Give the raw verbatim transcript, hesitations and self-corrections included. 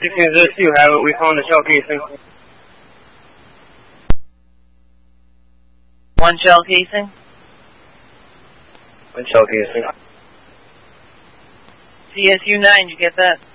sixteen zero two, have it. We found the shell casing. One shell casing? One shell casing. C S U nine, did you get that?